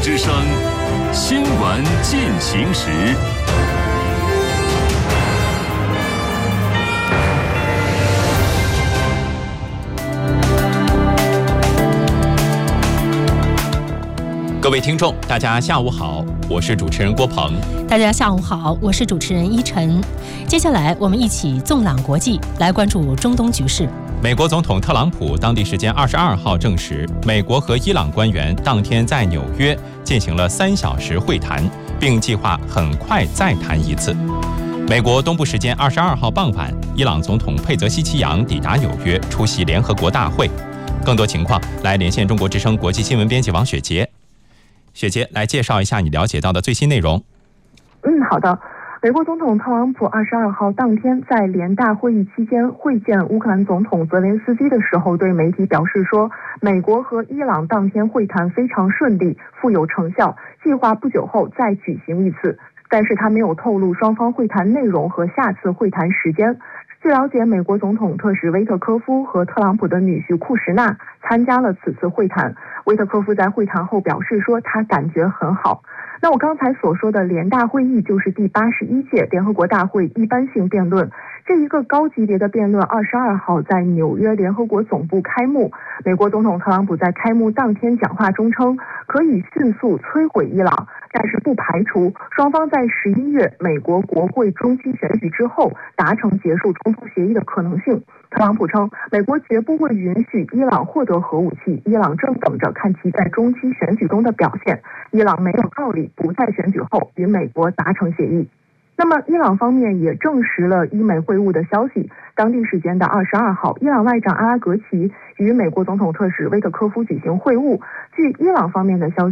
之声新闻进行时。 各位听众，大家下午好，我是主持人郭鹏。 大家下午好，我是主持人依晨。接下来我们一起纵览国际，来关注中东局势。 美国总统特朗普当地时间22号证实，美国和伊朗官员当天在纽约进行了3小时会谈，并计划很快再谈一次。美国东部时间22号傍晚，伊朗总统佩泽希奇扬抵达纽约出席联合国大会。更多情况来连线中国之声国际新闻编辑王雪杰。雪杰，来介绍一下你了解到的最新内容。 好的。美国总统特朗普22号当天在联大会议期间会见乌克兰总统泽连斯基的时候，对媒体表示说，美国和伊朗当天会谈非常顺利，富有成效，计划不久后再举行一次。但是他没有透露双方会谈内容和下次会谈时间。据了解，美国总统特使维特科夫和特朗普的女婿库什纳参加了此次会谈。维特科夫在会谈后表示说，他感觉很好。那我刚才所说的联大会议就是第81届联合国大会一般性辩论，这一个高级别的辩论22号在纽约联合国总部开幕。美国总统特朗普在开幕当天讲话中称，可以迅速摧毁伊朗，但是不排除双方在11月美国国会中期选举之后达成结束冲突协议的可能性。特朗普称，美国绝不会允许伊朗获得核武器，伊朗正等着看其在中期选举中的表现，伊朗没有道理不在选举后与美国达成协议。那么伊朗方面也证实了伊美会晤的消息。当地时间的22号，伊朗外长阿拉格齐与美国总统特使维特科夫举行会晤。据伊朗方面的消